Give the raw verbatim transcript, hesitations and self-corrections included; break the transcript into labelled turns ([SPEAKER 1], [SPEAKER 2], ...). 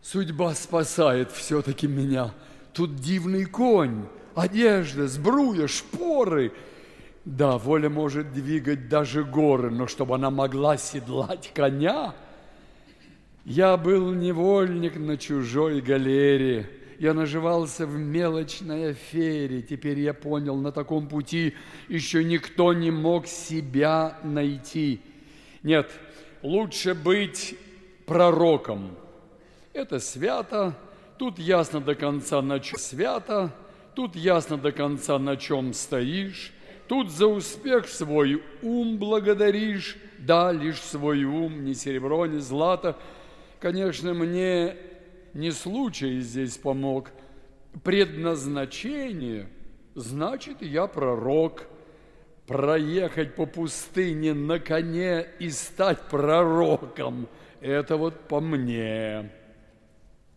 [SPEAKER 1] Судьба спасает все-таки меня. Тут дивный конь, одежда, сбруя, шпоры. Да, воля может двигать даже горы, но чтобы она могла седлать коня... Я был невольник на чужой галере, я наживался в мелочной афере. Теперь я понял, на таком пути еще никто не мог себя найти. Нет, лучше быть пророком. Это свято, тут ясно до конца, на чем свято, тут ясно до конца, на чем стоишь, тут за успех свой ум благодаришь, да, лишь свой ум, ни серебро, ни злато. Конечно, мне не случай здесь помог. Предназначение, значит, я пророк. Проехать по пустыне на коне и стать пророком – это вот по мне.